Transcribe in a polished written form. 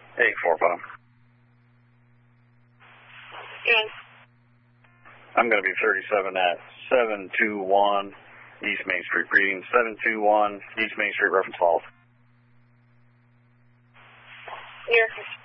845. Good. I'm going to be 37 at 721 East Main Street. Reading 721 East Main Street, reference fault. Yes.